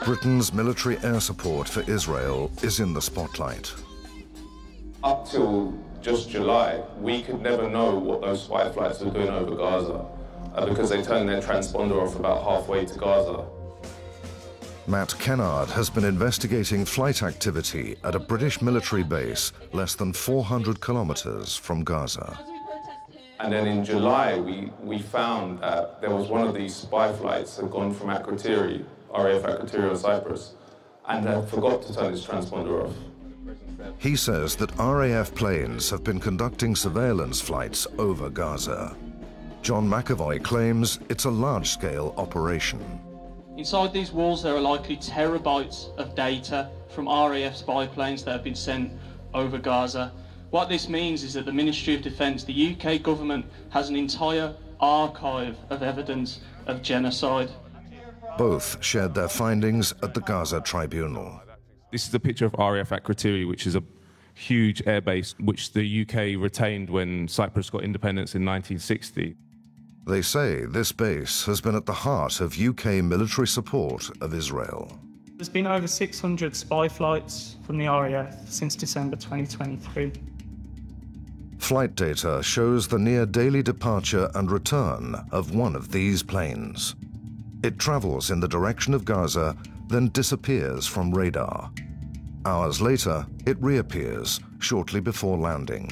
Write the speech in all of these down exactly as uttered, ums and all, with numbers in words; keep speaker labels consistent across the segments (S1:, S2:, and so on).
S1: Britain's military air support for Israel is in the spotlight.
S2: Up till just July, we could never know what those spy flights were doing over Gaza uh, because they turned their transponder off about halfway to Gaza.
S1: Matt Kennard has been investigating flight activity at a British military base less than four hundred kilometers from Gaza.
S2: And then in July, we, we found that there was one of these spy flights that had gone from Akrotiri, R A F Akrotiri on Cyprus, and had forgot to turn its transponder off.
S1: He says that R A F planes have been conducting surveillance flights over Gaza. John McAvoy claims it's a large-scale operation.
S3: Inside these walls there are likely terabytes of data from R A F spy planes that have been sent over Gaza. What this means is that the Ministry of Defence, the U K government, has an entire archive of evidence of genocide.
S1: Both shared their findings at the Gaza Tribunal.
S4: This is a picture of R A F Akrotiri, which is a huge airbase which the U K retained when Cyprus got independence in nineteen sixty.
S1: They say this base has been at the heart of U K military support of Israel.
S3: There's been over six hundred spy flights from the R A F since December twenty twenty-three.
S1: Flight data shows the near daily departure and return of one of these planes. It travels in the direction of Gaza, then disappears from radar. Hours later, it reappears shortly before landing.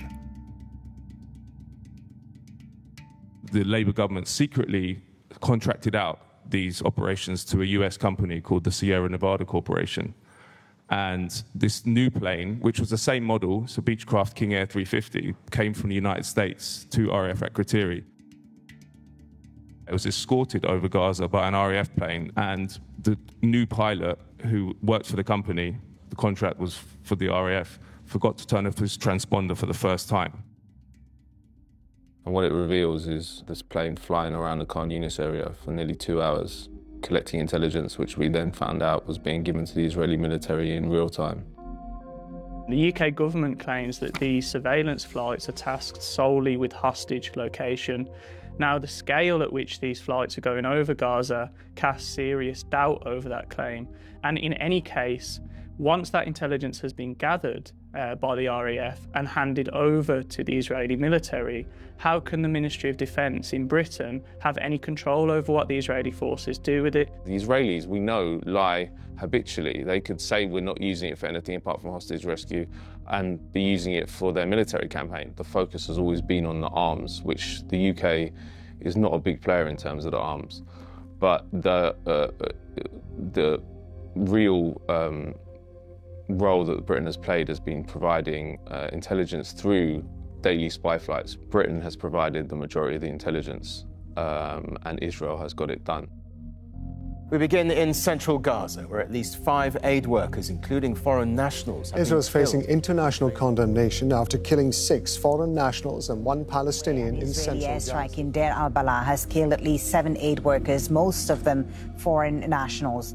S4: The Labour government secretly contracted out these operations to a U S company called the Sierra Nevada Corporation. And this new plane, which was the same model, so Beechcraft King Air three fifty, came from the United States to R A F Akrotiri. It was escorted over Gaza by an R A F plane, and the new pilot who worked for the company, the contract was for the R A F, forgot to turn off his transponder for the first time.
S2: And what it reveals is this plane flying around the Khan Yunis area for nearly two hours, collecting intelligence, which we then found out was being given to the Israeli military in real time.
S3: The U K government claims that these surveillance flights are tasked solely with hostage location. Now, the scale at which these flights are going over Gaza casts serious doubt over that claim. And in any case, once that intelligence has been gathered uh, by the R A F and handed over to the Israeli military, how can the Ministry of Defence in Britain have any control over what the Israeli forces do with it?
S2: The Israelis, we know, lie habitually. They could say we're not using it for anything apart from hostage rescue and be using it for their military campaign. The focus has always been on the arms, which the U K is not a big player in terms of the arms. But the, uh, the real um, role that Britain has played has been providing uh, intelligence through daily spy flights. Britain has provided the majority of the intelligence, um, and Israel has got it done.
S5: We begin in central Gaza, where at least five aid workers, including foreign nationals, have
S6: Israel is
S5: been
S6: facing
S5: killed.
S6: international condemnation after killing six foreign nationals and one Palestinian in
S7: Israeli
S6: central Gaza.
S7: airstrike in Deir al-Balah has killed at least seven aid workers, most of them foreign nationals.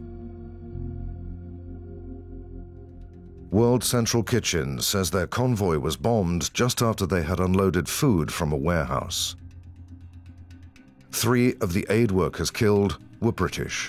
S1: World Central Kitchen says their convoy was bombed just after they had unloaded food from a warehouse. Three of the aid workers killed were British.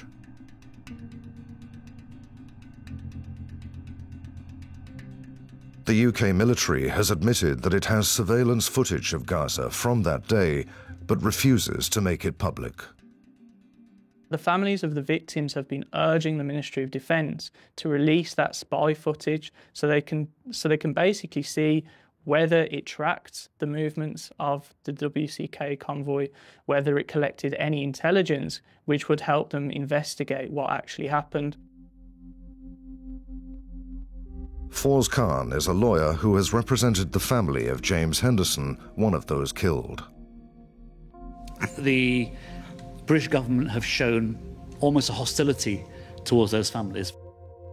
S1: The U K military has admitted that it has surveillance footage of Gaza from that day, but refuses to make it public.
S3: The families of the victims have been urging the Ministry of Defence to release that spy footage so they can so they can basically see whether it tracked the movements of the W C K convoy, whether it collected any intelligence which would help them investigate what actually happened.
S1: Fawz Khan is a lawyer who has represented the family of James Henderson, one of those killed.
S8: The British government have shown almost a hostility towards those families.